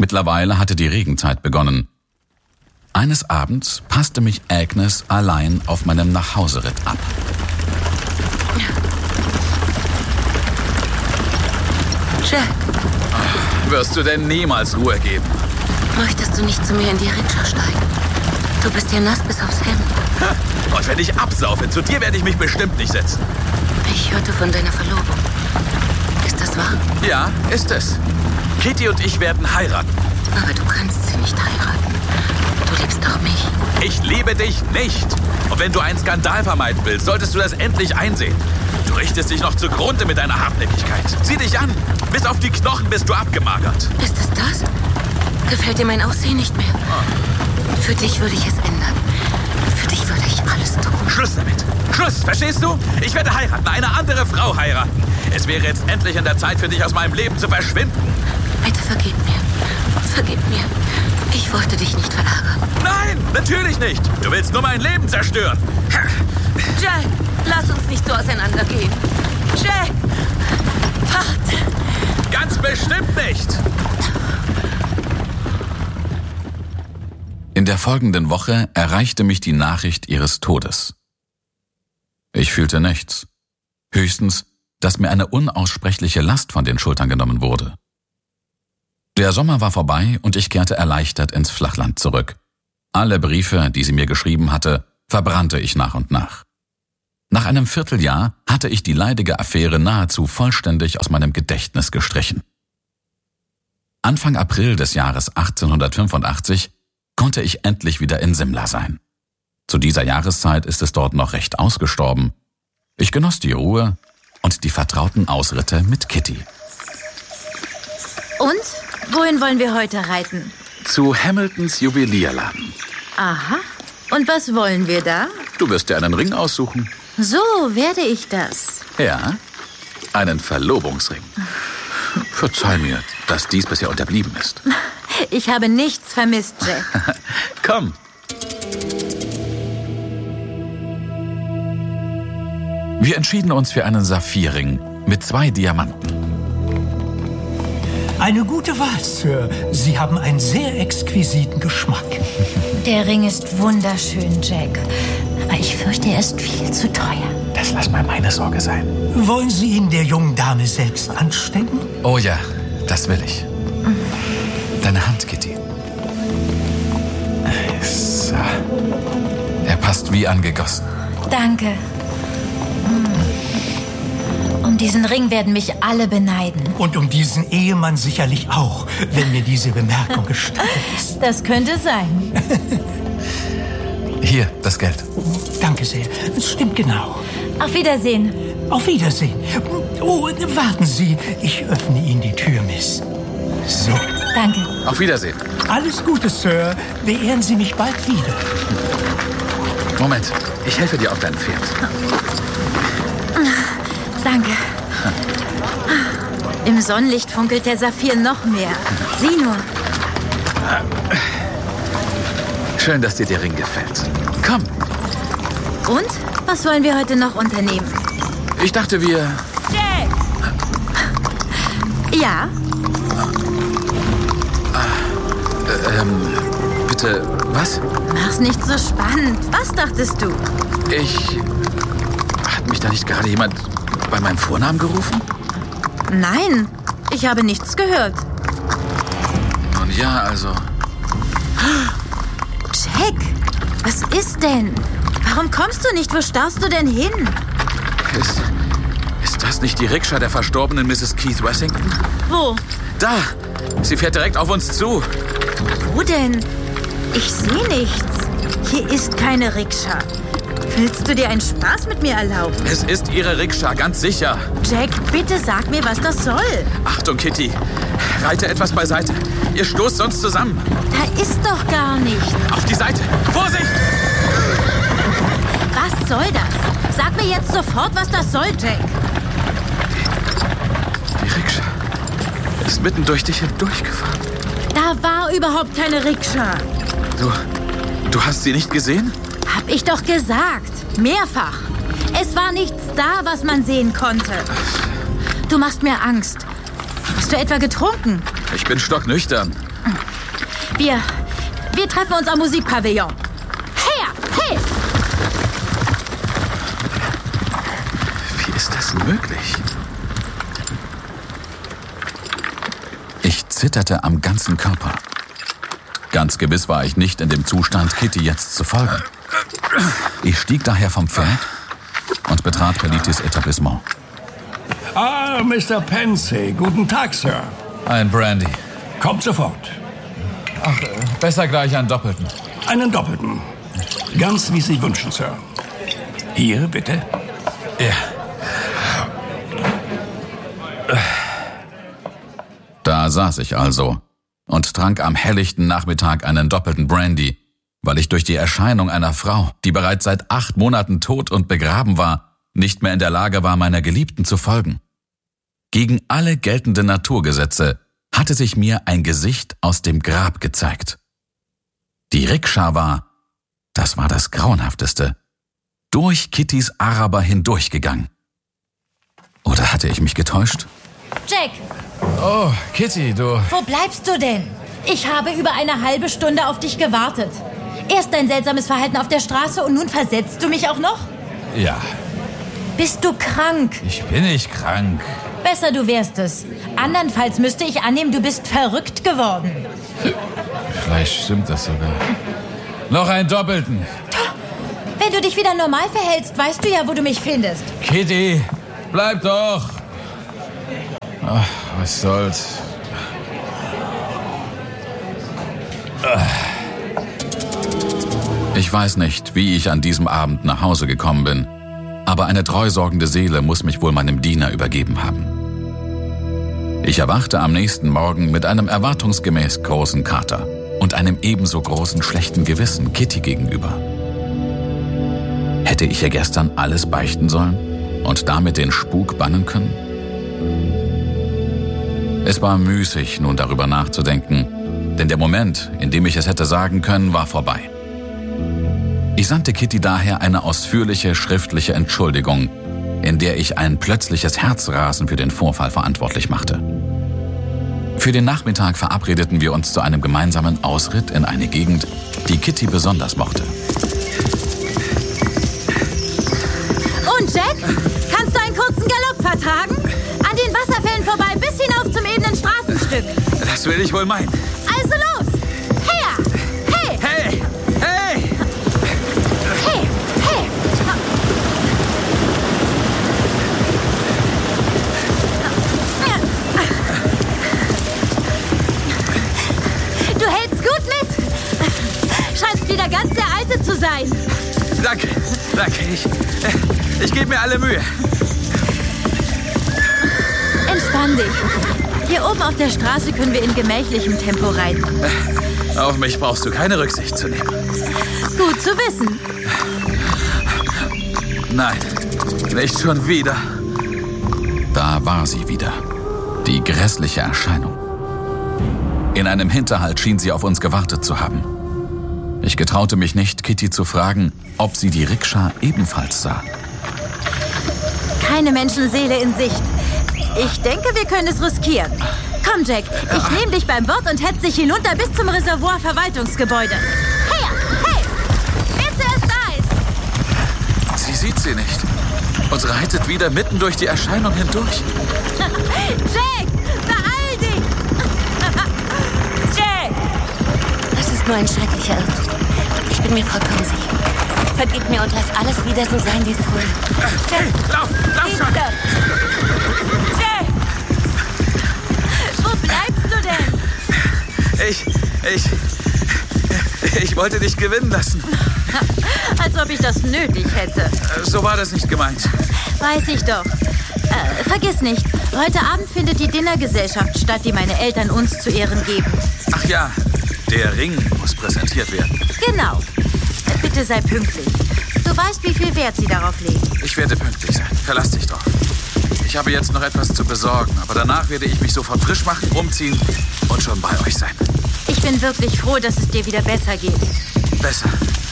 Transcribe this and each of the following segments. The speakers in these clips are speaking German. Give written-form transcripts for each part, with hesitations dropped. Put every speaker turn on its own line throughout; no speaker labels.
Mittlerweile hatte die Regenzeit begonnen. Eines Abends passte mich Agnes allein auf meinem Nachhauseritt ab.
Jack.
Wirst du denn niemals Ruhe geben?
Möchtest du nicht zu mir in die Rikscha steigen? Du bist ja nass bis aufs Hemd.
Und wenn ich absaufe, zu dir werde ich mich bestimmt nicht setzen.
Ich hörte von deiner Verlobung. Ist das wahr?
Ja, ist es. Kitty und ich werden heiraten.
Aber du kannst sie nicht heiraten. Du liebst doch mich.
Ich liebe dich nicht. Und wenn du einen Skandal vermeiden willst, solltest du das endlich einsehen. Du richtest dich noch zugrunde mit deiner Hartnäckigkeit. Zieh dich an. Bis auf die Knochen bist du abgemagert.
Ist es das? Gefällt dir mein Aussehen nicht mehr? Für dich würde ich es ändern. Für dich würde ich alles tun.
Schluss damit. Schluss, verstehst du? Ich werde heiraten, eine andere Frau heiraten. Es wäre jetzt endlich an der Zeit für dich, aus meinem Leben zu verschwinden.
Bitte vergib mir. Vergib mir. Ich wollte dich nicht verärgern.
Nein, natürlich nicht. Du willst nur mein Leben zerstören.
Jack, lass uns nicht so auseinandergehen. Jack! Warte!
Ganz bestimmt nicht. In der folgenden Woche erreichte mich die Nachricht ihres Todes. Ich fühlte nichts. Höchstens, dass mir eine unaussprechliche Last von den Schultern genommen wurde. Der Sommer war vorbei und ich kehrte erleichtert ins Flachland zurück. Alle Briefe, die sie mir geschrieben hatte, verbrannte ich nach und nach. Nach einem Vierteljahr hatte ich die leidige Affäre nahezu vollständig aus meinem Gedächtnis gestrichen. Anfang April des Jahres 1885 konnte ich endlich wieder in Simla sein. Zu dieser Jahreszeit ist es dort noch recht ausgestorben. Ich genoss die Ruhe und die vertrauten Ausritte mit Kitty.
Und? Wohin wollen wir heute reiten?
Zu Hamiltons Juwelierladen.
Aha. Und was wollen wir da?
Du wirst dir einen Ring aussuchen.
So werde ich das.
Ja, einen Verlobungsring. Verzeih mir, dass dies bisher unterblieben ist.
Ich habe nichts vermisst, Jack.
Komm. Wir entschieden uns für einen Saphirring mit 2 Diamanten.
Eine gute Wahl, Sir. Sie haben einen sehr exquisiten Geschmack.
Der Ring ist wunderschön, Jack. Aber ich fürchte, er ist viel zu teuer.
Das lass mal meine Sorge sein.
Wollen Sie ihn der jungen Dame selbst anstecken?
Oh ja, das will ich. Deine Hand, Kitty. So. Er passt wie angegossen.
Danke. Um diesen Ring werden mich alle beneiden.
Und um diesen Ehemann sicherlich auch, wenn mir diese Bemerkung gestattet ist.
Das könnte sein.
Hier, das Geld.
Danke sehr. Es stimmt genau.
Auf Wiedersehen.
Auf Wiedersehen. Oh, warten Sie. Ich öffne Ihnen die Tür, Miss. So.
Danke.
Auf Wiedersehen.
Alles Gute, Sir. Beehren Sie mich bald wieder.
Moment, ich helfe dir auf dein Pferd.
Danke. Im Sonnenlicht funkelt der Saphir noch mehr. Sieh nur.
Schön, dass dir der Ring gefällt. Komm.
Und? Was wollen wir heute noch unternehmen?
Ich dachte, wir...
Jack! Ja?
Bitte, was?
Mach's nicht so spannend. Was dachtest du?
Hat mich da nicht gerade jemand bei meinem Vornamen gerufen?
Nein, ich habe nichts gehört.
Nun ja, also...
Jack, was ist denn? Warum kommst du nicht? Wo starrst du denn hin?
Ist das nicht die Rikscha der verstorbenen Mrs. Keith Wessington?
Wo?
Da! Sie fährt direkt auf uns zu.
Wo denn? Ich sehe nichts. Hier ist keine Rikscha. Willst du dir einen Spaß mit mir erlauben?
Es ist ihre Rikscha, ganz sicher.
Jack, bitte sag mir, was das soll.
Achtung, Kitty. Reite etwas beiseite. Ihr stoßt sonst zusammen.
Da ist doch gar nichts.
Auf die Seite. Vorsicht!
Was soll das? Sag mir jetzt sofort, was das soll, Jack.
Die Rikscha ist mitten durch dich hindurchgefahren.
Da war überhaupt keine Rikscha.
Du hast sie nicht gesehen?
Hab ich doch gesagt. Mehrfach. Es war nichts da, was man sehen konnte. Du machst mir Angst. Hast du etwa getrunken?
Ich bin stocknüchtern.
Wir treffen uns am Musikpavillon. Hey!
Wie ist das möglich? Ich zitterte am ganzen Körper. Ganz gewiss war ich nicht in dem Zustand, Kitty jetzt zu folgen. Ich stieg daher vom Pferd und betrat Pellitis Etablissement.
Ah, Mr. Pensey. Guten Tag, Sir.
Ein Brandy.
Kommt sofort.
Ach, besser gleich einen Doppelten.
Einen Doppelten. Ganz wie Sie wünschen, Sir. Hier, bitte.
Ja.
Da saß ich also und trank am helllichten Nachmittag einen doppelten Brandy, weil ich durch die Erscheinung einer Frau, die bereits seit 8 Monaten tot und begraben war, nicht mehr in der Lage war, meiner Geliebten zu folgen. Gegen alle geltenden Naturgesetze hatte sich mir ein Gesicht aus dem Grab gezeigt. Die Rikscha war, das war das Grauenhafteste, durch Kittys Araber hindurchgegangen. Oder hatte ich mich getäuscht?
Jack,
Oh, Kitty, du...
wo bleibst du denn? Ich habe über eine halbe Stunde auf dich gewartet. Erst dein seltsames Verhalten auf der Straße und nun versetzt du mich auch noch?
Ja,
Bist du krank?
ich bin nicht krank.
Besser, du wärst es. Andernfalls müsste ich annehmen, du bist verrückt geworden.
Vielleicht stimmt das sogar. Noch einen Doppelten.
Wenn du dich wieder normal verhältst, weißt du ja, wo du mich findest.
Kitty, bleib doch. Ach, was soll's.
Ich weiß nicht, wie ich an diesem Abend nach Hause gekommen bin, aber eine treusorgende Seele muss mich wohl meinem Diener übergeben haben. Ich erwachte am nächsten Morgen mit einem erwartungsgemäß großen Kater und einem ebenso großen schlechten Gewissen Kitty gegenüber. Hätte ich ihr gestern alles beichten sollen und damit den Spuk bannen können? Es war müßig, nun darüber nachzudenken, denn der Moment, in dem ich es hätte sagen können, war vorbei. Ich sandte Kitty daher eine ausführliche schriftliche Entschuldigung, in der ich ein plötzliches Herzrasen für den Vorfall verantwortlich machte. Für den Nachmittag verabredeten wir uns zu einem gemeinsamen Ausritt in eine Gegend, die Kitty besonders mochte.
Und Jack, kannst du einen kurzen Galopp vertragen? An den Wasserfällen vorbei bis hinauf zum ebenen Straßenstück.
Das will ich wohl meinen.
Also los! Her! Hey!
Hey! Hey!
Hey! Hey! Du hältst gut mit! Scheinst wieder ganz der Alte zu sein.
Danke. Ich gebe mir alle Mühe.
Entspann dich. Hier oben auf der Straße können wir in gemächlichem Tempo reiten.
Auf mich brauchst du keine Rücksicht zu nehmen.
Gut zu wissen.
Nein, nicht schon wieder. Da war sie wieder. Die grässliche Erscheinung. In einem Hinterhalt schien sie auf uns gewartet zu haben. Ich getraute mich nicht, Kitty zu fragen, ob sie die Rikscha ebenfalls sah.
Keine Menschenseele in Sicht. Ich denke, wir können es riskieren. Komm, Jack, ich nehme dich beim Wort und hetze dich hinunter bis zum Reservoir-Verwaltungsgebäude. Hey! Wer zuerst da ist!
Sie sieht sie nicht und reitet wieder mitten durch die Erscheinung hindurch.
Jack, beeil dich! Jack!
Es ist nur ein schrecklicher Irrtum. Ich bin mir vollkommen sicher. Vergib mir und lass alles wieder so sein, wie es früher.
Hey, lauf schon!
Jack! Wo bleibst du denn?
Ich wollte dich gewinnen lassen.
Als ob ich das nötig hätte.
So war das nicht gemeint.
Weiß ich doch. Vergiss nicht, heute Abend findet die Dinnergesellschaft statt, die meine Eltern uns zu Ehren geben.
Ach ja, der Ring muss präsentiert werden.
Genau. Bitte sei pünktlich. Du weißt, wie viel Wert sie darauf legen.
Ich werde pünktlich sein. Verlass dich drauf. Ich habe jetzt noch etwas zu besorgen, aber danach werde ich mich sofort frisch machen, umziehen und schon bei euch sein.
Ich bin wirklich froh, dass es dir wieder besser geht.
Besser.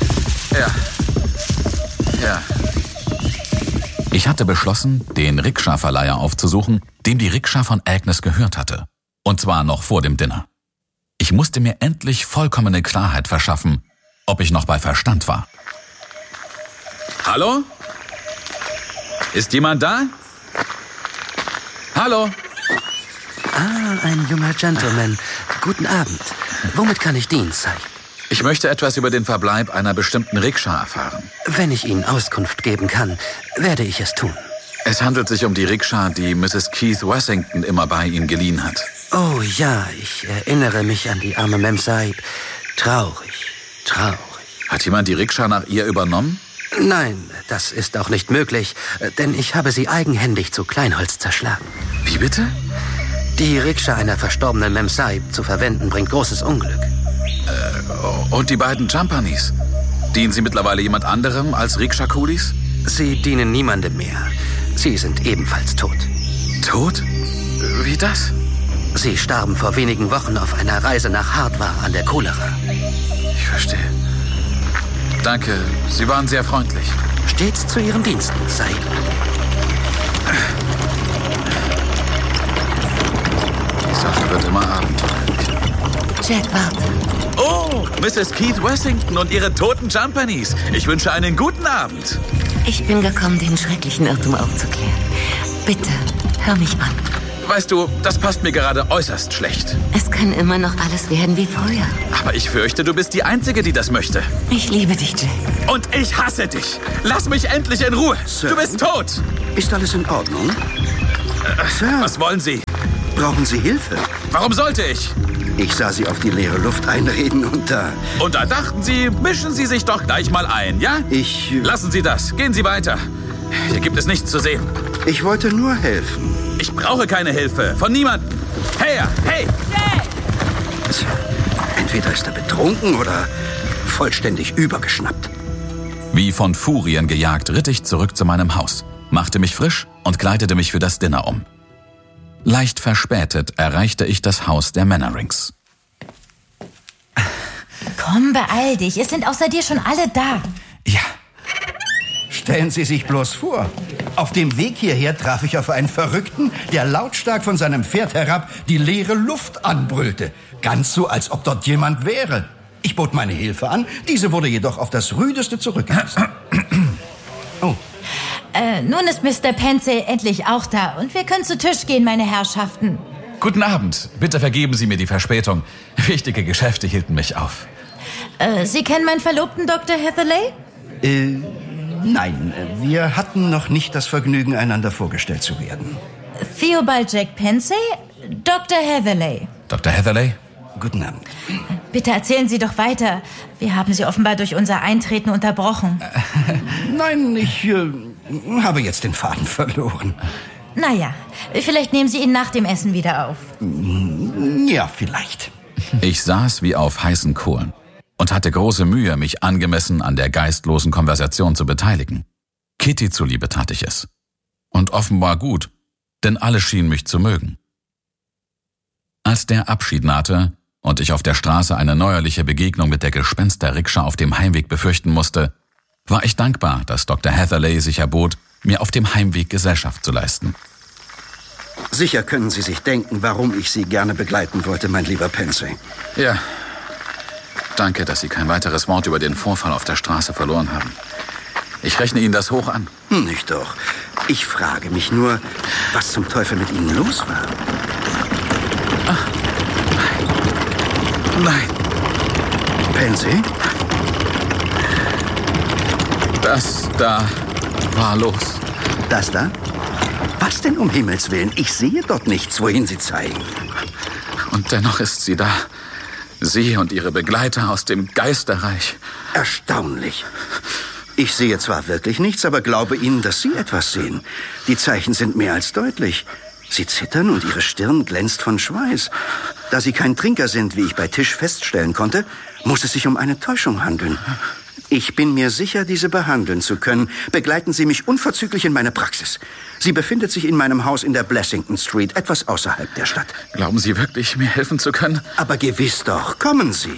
Ja. Ich hatte beschlossen, den Rikscha-Verleiher aufzusuchen, dem die Rikscha von Agnes gehört hatte. Und zwar noch vor dem Dinner. Ich musste mir endlich vollkommene Klarheit verschaffen, ob ich noch bei Verstand war. Hallo? Ist jemand da? Hallo?
Ein junger Gentleman. Guten Abend. Womit kann ich Dienst sein?
Ich möchte etwas über den Verbleib einer bestimmten Rikscha erfahren.
Wenn ich Ihnen Auskunft geben kann, werde ich es tun.
Es handelt sich um die Rikscha, die Mrs. Keith Wessington immer bei Ihnen geliehen hat.
Oh ja, ich erinnere mich an die arme Mem Sahib. Traurig.
Hat jemand die Rikscha nach ihr übernommen?
Nein, das ist auch nicht möglich, denn ich habe sie eigenhändig zu Kleinholz zerschlagen.
Wie bitte?
Die Rikscha einer verstorbenen Mem Sahib zu verwenden, bringt großes Unglück.
Und die beiden Champanis? Dienen sie mittlerweile jemand anderem als Rikscha-Kulis?
Sie dienen niemandem mehr. Sie sind ebenfalls tot.
Tot? Wie das?
Sie starben vor wenigen Wochen auf einer Reise nach Hardwar an der Cholera.
Ich verstehe. Danke, Sie waren sehr freundlich.
Stets zu Ihren Diensten, Sahib.
Die Sache wird immer abenteuerlich.
Jack, warte.
Oh, Mrs. Keith Wessington und ihre toten Champanis. Ich wünsche einen guten Abend.
Ich bin gekommen, den schrecklichen Irrtum aufzuklären. Bitte, hör mich an.
Weißt du, das passt mir gerade äußerst schlecht.
Es kann immer noch alles werden wie früher.
Aber ich fürchte, du bist die Einzige, die das möchte.
Ich liebe dich, Jack.
Und ich hasse dich. Lass mich endlich in Ruhe.
Sir?
Du bist tot.
Ist alles in Ordnung? Sir,
Was wollen Sie?
brauchen Sie Hilfe?
Warum sollte ich?
Ich sah Sie auf die leere Luft einreden und da...
Und da dachten Sie, mischen Sie sich doch gleich mal ein, ja? Lassen Sie das. Gehen Sie weiter. Hier gibt es nichts zu sehen.
Ich wollte nur helfen.
Ich brauche keine Hilfe. Von niemandem. Hey!
Entweder ist er betrunken oder vollständig übergeschnappt.
Wie von Furien gejagt, ritt ich zurück zu meinem Haus, machte mich frisch und kleidete mich für das Dinner um. Leicht verspätet erreichte ich das Haus der Mannerings.
Komm, beeil dich. Es sind außer dir schon alle da.
Ja. Stellen Sie sich bloß vor. Auf dem Weg hierher traf ich auf einen Verrückten, der lautstark von seinem Pferd herab die leere Luft anbrüllte. Ganz so, als ob dort jemand wäre. Ich bot meine Hilfe an, diese wurde jedoch auf das Rüdeste zurückgewiesen. Oh.
Nun ist Mr. Pensey endlich auch da und wir können zu Tisch gehen, meine Herrschaften.
Guten Abend. Bitte vergeben Sie mir die Verspätung. Wichtige Geschäfte hielten mich auf.
Sie kennen meinen Verlobten, Dr. Heatherley?
Nein, wir hatten noch nicht das Vergnügen, einander vorgestellt zu werden.
Theobald Jack Pensey, Dr. Heatherley.
Dr. Heatherley?
Guten Abend.
Bitte erzählen Sie doch weiter. Wir haben Sie offenbar durch unser Eintreten unterbrochen.
Nein, ich habe jetzt den Faden verloren.
Naja, vielleicht nehmen Sie ihn nach dem Essen wieder auf.
Ja, vielleicht.
Ich saß wie auf heißen Kohlen und hatte große Mühe, mich angemessen an der geistlosen Konversation zu beteiligen. Kitty zuliebe tat ich es. Und offenbar gut, denn alle schienen mich zu mögen. Als der Abschied nahte und ich auf der Straße eine neuerliche Begegnung mit der Gespenster-Rikscha auf dem Heimweg befürchten musste, war ich dankbar, dass Dr. Heatherley sich erbot, mir auf dem Heimweg Gesellschaft zu leisten.
Sicher können Sie sich denken, warum ich Sie gerne begleiten wollte, mein lieber Pensey.
Ja, danke, dass Sie kein weiteres Wort über den Vorfall auf der Straße verloren haben. Ich rechne Ihnen das hoch an.
Nicht doch. Ich frage mich nur, was zum Teufel mit Ihnen los war.
Nein,
Pensey?
das da war los.
Das da? Was denn um Himmels Willen? Ich sehe dort nichts, wohin Sie zeigen.
Und dennoch ist sie da. Sie und ihre Begleiter aus dem Geisterreich.
Erstaunlich. Ich sehe zwar wirklich nichts, aber glaube Ihnen, dass Sie etwas sehen. Die Zeichen sind mehr als deutlich. Sie zittern und Ihre Stirn glänzt von Schweiß. Da Sie kein Trinker sind, wie ich bei Tisch feststellen konnte, muss es sich um eine Täuschung handeln. Ich bin mir sicher, diese behandeln zu können. Begleiten Sie mich unverzüglich in meine Praxis. Sie befindet sich in meinem Haus in der Blessington Street, etwas außerhalb der Stadt.
Glauben Sie wirklich, mir helfen zu können?
Aber gewiss doch. Kommen Sie.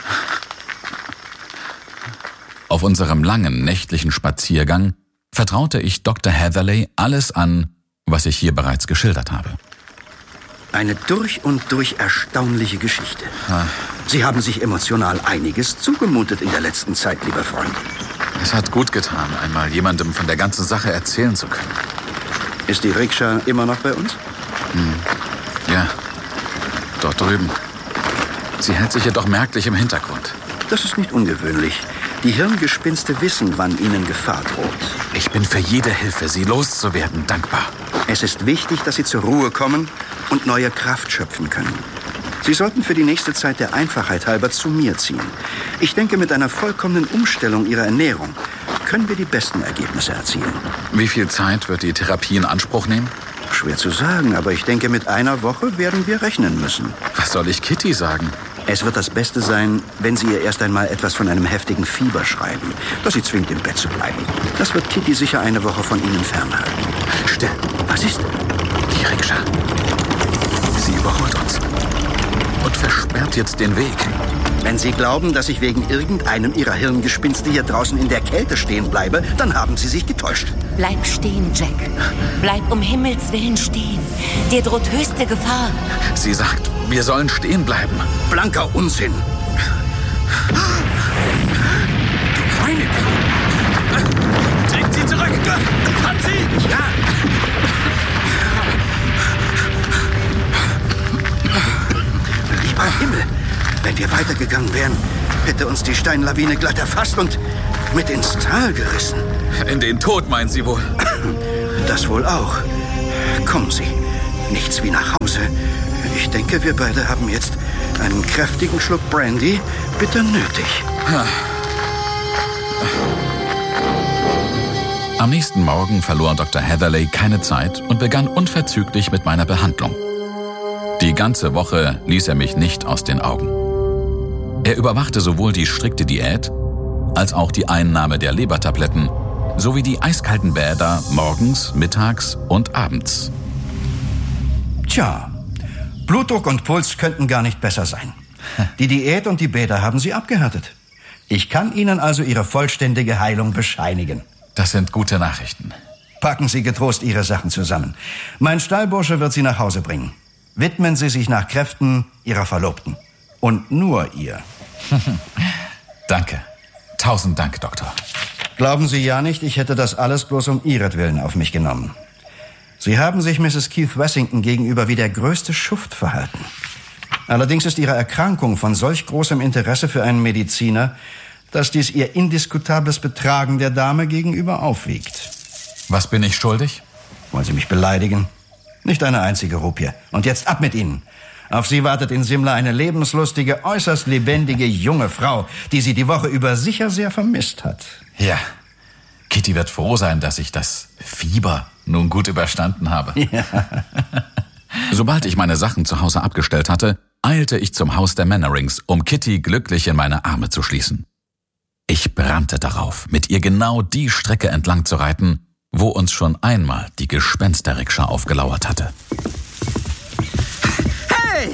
Auf unserem langen nächtlichen Spaziergang vertraute ich Dr. Heatherley alles an, was ich hier bereits geschildert habe.
Eine durch und durch erstaunliche Geschichte. Sie haben sich emotional einiges zugemutet in der letzten Zeit, lieber Freund.
Es hat gut getan, einmal jemandem von der ganzen Sache erzählen zu können.
Ist die Rikscha immer noch bei uns?
Ja, dort drüben. Sie hält sich jedoch merklich im Hintergrund.
Das ist nicht ungewöhnlich. Die Hirngespinste wissen, wann ihnen Gefahr droht.
Ich bin für jede Hilfe, sie loszuwerden, dankbar.
Es ist wichtig, dass sie zur Ruhe kommen und neue Kraft schöpfen können. Sie sollten für die nächste Zeit der Einfachheit halber zu mir ziehen. Ich denke, mit einer vollkommenen Umstellung ihrer Ernährung können wir die besten Ergebnisse erzielen.
Wie viel Zeit wird die Therapie in Anspruch nehmen?
Schwer zu sagen, aber ich denke, mit einer Woche werden wir rechnen müssen.
Was soll ich Kitty sagen?
Es wird das Beste sein, wenn Sie ihr erst einmal etwas von einem heftigen Fieber schreiben, das sie zwingt, im Bett zu bleiben. Das wird Kitty sicher eine Woche von Ihnen fernhalten.
Still.
Was ist?
Die Rikscha. Sie überholt uns und versperrt jetzt den Weg.
Wenn Sie glauben, dass ich wegen irgendeinem Ihrer Hirngespinste hier draußen in der Kälte stehen bleibe, dann haben Sie sich getäuscht.
Bleib stehen, Jack. Bleib um Himmels Willen stehen. Dir droht höchste Gefahr.
Sie sagt, wir sollen stehen bleiben.
Blanker Unsinn. Du meine Güte.
Trägt sie zurück! Hat sie!
Ja. Lieber Himmel, wenn wir weitergegangen wären, hätte uns die Steinlawine glatt erfasst und mit ins Tal gerissen.
In den Tod, meint sie wohl.
Das wohl auch. Kommen Sie, nichts wie nach Hause. Ich denke, wir beide haben jetzt einen kräftigen Schluck Brandy bitter nötig.
Am nächsten Morgen verlor Dr. Heatherley keine Zeit und begann unverzüglich mit meiner Behandlung. Die ganze Woche ließ er mich nicht aus den Augen. Er überwachte sowohl die strikte Diät als auch die Einnahme der Lebertabletten sowie die eiskalten Bäder morgens, mittags und abends.
Tja, Blutdruck und Puls könnten gar nicht besser sein. Die Diät und die Bäder haben Sie abgehärtet. Ich kann Ihnen also Ihre vollständige Heilung bescheinigen.
Das sind gute Nachrichten.
Packen Sie getrost Ihre Sachen zusammen. Mein Stallbursche wird Sie nach Hause bringen. Widmen Sie sich nach Kräften Ihrer Verlobten. Und nur ihr.
Danke. 1000 Dank, Doktor.
Glauben Sie ja nicht, ich hätte das alles bloß um Ihretwillen auf mich genommen. Sie haben sich Mrs. Keith Wessington gegenüber wie der größte Schuft verhalten. Allerdings ist Ihre Erkrankung von solch großem Interesse für einen Mediziner, dass dies Ihr indiskutables Betragen der Dame gegenüber aufwiegt.
Was bin ich schuldig?
Wollen Sie mich beleidigen? Nicht eine einzige Rupie. Und jetzt ab mit Ihnen. Auf Sie wartet in Simla eine lebenslustige, äußerst lebendige junge Frau, die Sie die Woche über sicher sehr vermisst hat.
Ja. Kitty wird froh sein, dass ich das Fieber nun gut überstanden habe.
Ja.
Sobald ich meine Sachen zu Hause abgestellt hatte, eilte ich zum Haus der Mannerings, um Kitty glücklich in meine Arme zu schließen. Ich brannte darauf, mit ihr genau die Strecke entlang zu reiten, wo uns schon einmal die Gespensterrikscha aufgelauert hatte.
Hey!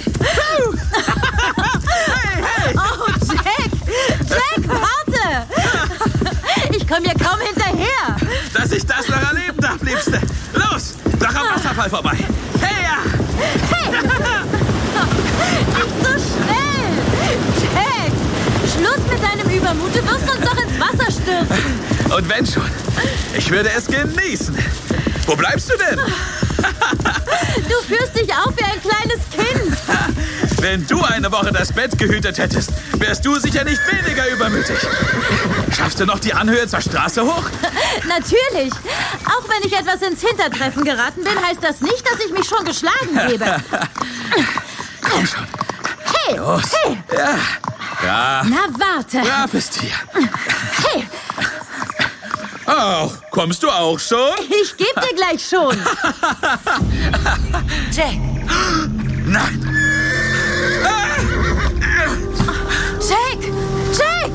Hey!
Oh, Jack! Jack, warte! Ich komme hier kaum hinterher.
Dass ich das noch erleben darf, Liebste. Los, noch am Wasserfall vorbei. Hey, ja!
Hey! Nicht so schnell! Jack! Schluss mit deinem Übermut, du wirst uns doch ins Wasser stürzen.
Und wenn schon, ich würde es genießen. Wo bleibst du denn?
Du führst dich auf wie ein kleines Kind.
Wenn du eine Woche das Bett gehütet hättest, wärst du sicher nicht weniger übermütig. Schaffst du noch die Anhöhe zur Straße hoch?
Natürlich. Auch wenn ich etwas ins Hintertreffen geraten bin, heißt das nicht, dass ich mich schon geschlagen gebe.
Komm schon.
Hey!
Los.
Hey!
Ja. Ja.
Na, warte.
Braves Tier.
Hey!
Ach, kommst du auch schon?
Ich geb dir gleich schon.
Jack,
Nein.
Jack! Jack!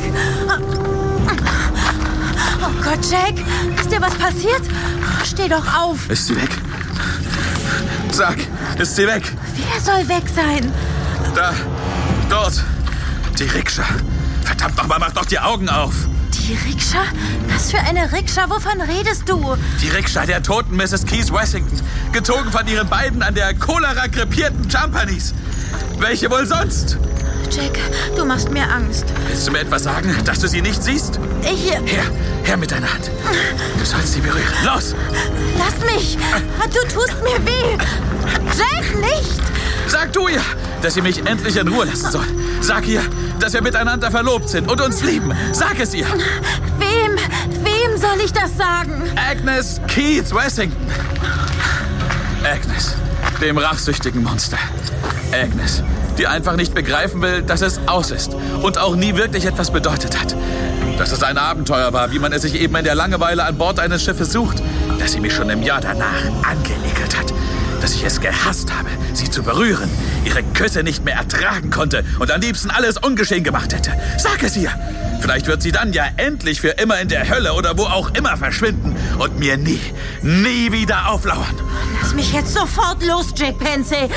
Oh Gott, Jack! Ist dir was passiert? Steh doch auf.
Ist sie weg? Sag, ist sie weg?
Wer soll weg sein?
Da, dort, die Rikscha. Verdammt nochmal, mach doch die Augen auf.
Die Rikscha? Was für eine Rikscha? Wovon redest du?
Die Rikscha der toten Mrs. Keith Wessington. Gezogen von ihren beiden an der Cholera krepierten Champagnis. Welche wohl sonst?
Jack, du machst mir Angst.
Willst du mir etwas sagen, dass du sie nicht siehst? Her mit deiner Hand. Du sollst sie berühren. Los!
Lass mich! Du tust mir weh! Jack, nicht!
Sag du ihr, dass sie mich endlich in Ruhe lassen soll. Sag ihr, dass wir miteinander verlobt sind und uns lieben. Sag es ihr.
Wem soll ich das sagen?
Agnes Keith Wessington. Agnes, dem rachsüchtigen Monster. Agnes, die einfach nicht begreifen will, dass es aus ist und auch nie wirklich etwas bedeutet hat. Dass es ein Abenteuer war, wie man es sich eben in der Langeweile an Bord eines Schiffes sucht, dass sie mich schon im Jahr danach angelegelt hat. Dass ich es gehasst habe, sie zu berühren, ihre Küsse nicht mehr ertragen konnte und am liebsten alles ungeschehen gemacht hätte. Sag es ihr! Vielleicht wird sie dann ja endlich für immer in der Hölle oder wo auch immer verschwinden und mir nie wieder auflauern.
Lass mich jetzt sofort los, Jack Pensey.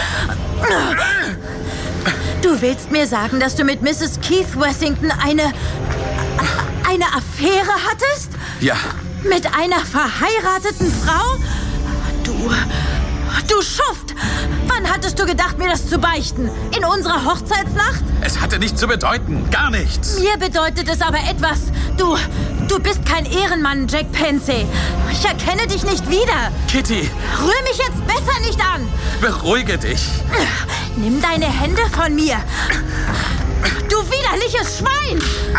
Du willst mir sagen, dass du mit Mrs. Keith Wessington eine Affäre hattest?
Ja.
Mit einer verheirateten Frau? Du Schuft! Wann hattest du gedacht, mir das zu beichten? In unserer Hochzeitsnacht?
Es hatte nichts zu bedeuten. Gar nichts.
Mir bedeutet es aber etwas. Du bist kein Ehrenmann, Jack Pensey. Ich erkenne dich nicht wieder.
Kitty!
Rühr mich jetzt besser nicht an.
Beruhige dich.
Nimm deine Hände von mir. Du widerliches Schwein!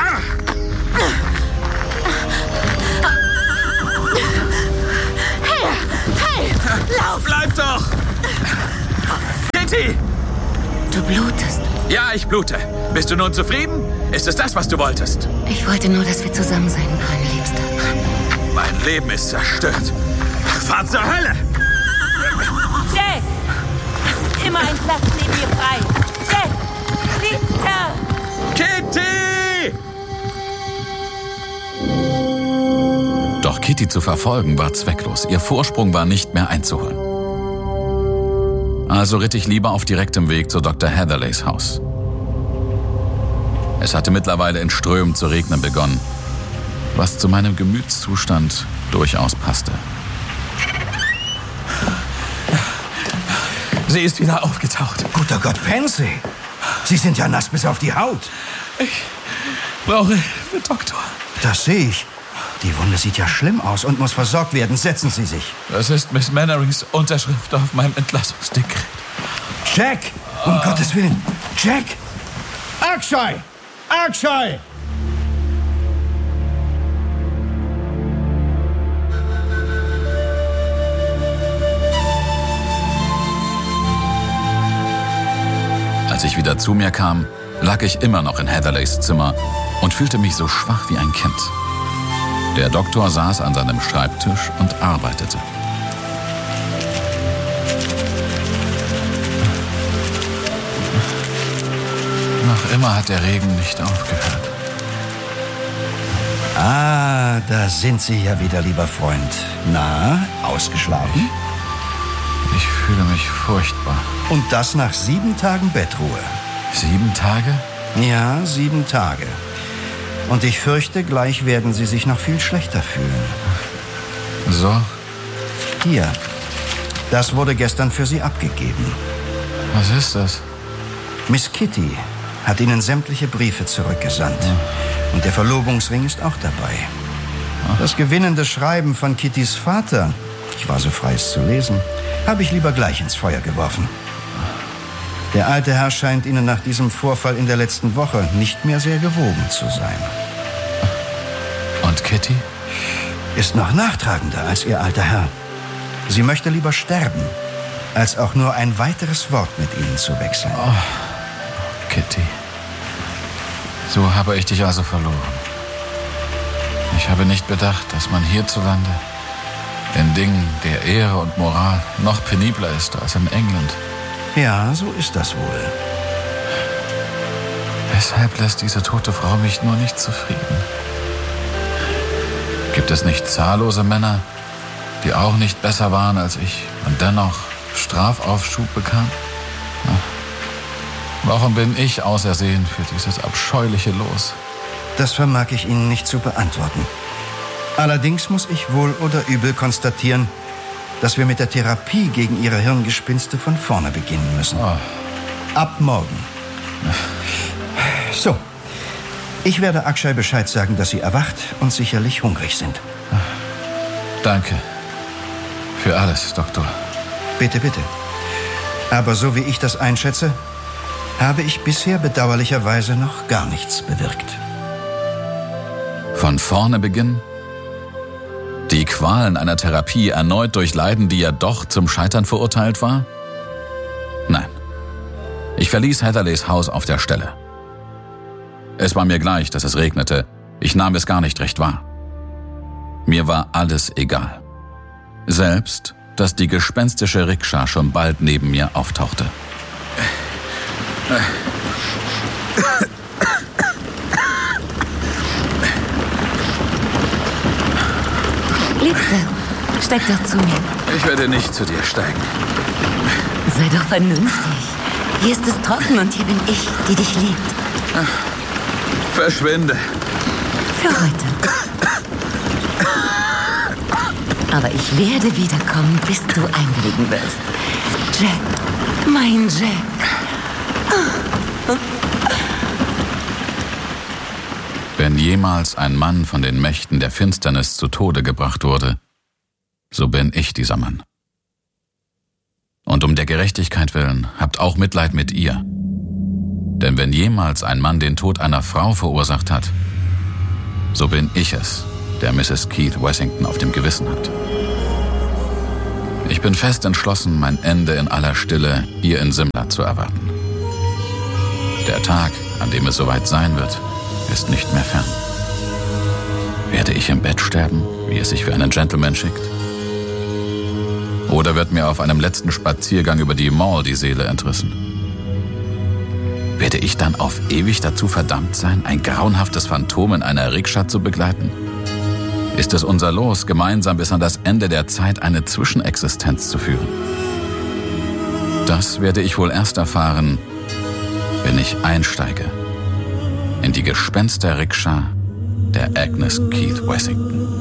Hey, lauf!
Bleib doch! Kitty!
Du blutest.
Ja, ich blute. Bist du nun zufrieden? Ist es das, was du wolltest?
Ich wollte nur, dass wir zusammen sein können, Liebster.
Mein Leben ist zerstört. Fahr zur Hölle!
Jack! Es ist immer ein Platz neben mir frei. Jack! Liebster!
Kitty!
Doch Kitty zu verfolgen war zwecklos. Ihr Vorsprung war nicht mehr einzuholen. Also ritt ich lieber auf direktem Weg zu Dr. Heatherleys Haus. Es hatte mittlerweile in Strömen zu regnen begonnen, was zu meinem Gemütszustand durchaus passte.
Sie ist wieder aufgetaucht.
Guter Gott, Pensey! Sie sind ja nass bis auf die Haut.
Ich brauche Hilfe, Doktor.
Das sehe ich. Die Wunde sieht ja schlimm aus und muss versorgt werden. Setzen Sie sich.
Das ist Miss Mannerings Unterschrift auf meinem Entlassungsdekret.
Jack! Um Gottes Willen! Jack! Akshay! Akshay!
Als ich wieder zu mir kam, lag ich immer noch in Heatherleys Zimmer und fühlte mich so schwach wie ein Kind. Der Doktor saß an seinem Schreibtisch und arbeitete. Noch immer hat der Regen nicht aufgehört.
Ah, da sind Sie ja wieder, lieber Freund. Na, ausgeschlafen?
Ich fühle mich furchtbar.
Und das nach 7 Tagen Bettruhe.
7 Tage?
Ja, 7 Tage. Und ich fürchte, gleich werden Sie sich noch viel schlechter fühlen.
So?
Hier. Das wurde gestern für Sie abgegeben.
Was ist das?
Miss Kitty hat Ihnen sämtliche Briefe zurückgesandt. Und der Verlobungsring ist auch dabei. Das gewinnende Schreiben von Kittys Vater, ich war so frei, es zu lesen, habe ich lieber gleich ins Feuer geworfen. Der alte Herr scheint Ihnen nach diesem Vorfall in der letzten Woche nicht mehr sehr gewogen zu sein.
Und Kitty?
Ist noch nachtragender als Ihr alter Herr. Sie möchte lieber sterben, als auch nur ein weiteres Wort mit Ihnen zu wechseln.
Oh, Kitty. So habe ich dich also verloren. Ich habe nicht bedacht, dass man hierzulande in Dingen der Ehre und Moral noch penibler ist als in England.
Ja, so ist das wohl.
Weshalb lässt diese tote Frau mich nur nicht zufrieden? Gibt es nicht zahllose Männer, die auch nicht besser waren als ich und dennoch Strafaufschub bekamen? Warum bin ich ausersehen für dieses abscheuliche Los?
Das vermag ich Ihnen nicht zu beantworten. Allerdings muss ich wohl oder übel konstatieren, dass wir mit der Therapie gegen Ihre Hirngespinste von vorne beginnen müssen. Ab morgen. So. Ich werde Akshay Bescheid sagen, dass Sie erwacht und sicherlich hungrig sind.
Danke. Für alles, Doktor.
Bitte, bitte. Aber so wie ich das einschätze, habe ich bisher bedauerlicherweise noch gar nichts bewirkt.
Von vorne beginnen? Die Qualen einer Therapie erneut durchleiden, die ja doch zum Scheitern verurteilt war? Nein. Ich verließ Heatherleys Haus auf der Stelle. Es war mir gleich, dass es regnete. Ich nahm es gar nicht recht wahr. Mir war alles egal. Selbst, dass die gespenstische Rikscha schon bald neben mir auftauchte.
Liebste, steig doch zu mir.
Ich werde nicht zu dir steigen.
Sei doch vernünftig. Hier ist es trocken und hier bin ich, die dich liebt.
Verschwinde.
Für heute. Aber ich werde wiederkommen, bis du einwilligen wirst. Jack, mein Jack.
Wenn jemals ein Mann von den Mächten der Finsternis zu Tode gebracht wurde, so bin ich dieser Mann. Und um der Gerechtigkeit willen, habt auch Mitleid mit ihr. Denn wenn jemals ein Mann den Tod einer Frau verursacht hat, so bin ich es, der Mrs. Keith Wessington auf dem Gewissen hat. Ich bin fest entschlossen, mein Ende in aller Stille hier in Simla zu erwarten. Der Tag, an dem es soweit sein wird, ist nicht mehr fern. Werde ich im Bett sterben, wie es sich für einen Gentleman schickt? Oder wird mir auf einem letzten Spaziergang über die Mall die Seele entrissen? Werde ich dann auf ewig dazu verdammt sein, ein grauenhaftes Phantom in einer Rikscha zu begleiten? Ist es unser Los, gemeinsam bis an das Ende der Zeit eine Zwischenexistenz zu führen? Das werde ich wohl erst erfahren, wenn ich einsteige in die Gespenster-Rikscha der Agnes Keith Wessington.